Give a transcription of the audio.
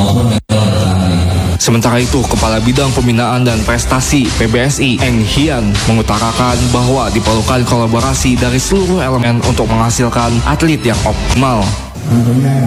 Sementara itu, Kepala Bidang Pembinaan dan Prestasi PBSI, Eng Hian, mengutarakan bahwa diperlukan kolaborasi dari seluruh elemen untuk menghasilkan atlet yang optimal. Tentunya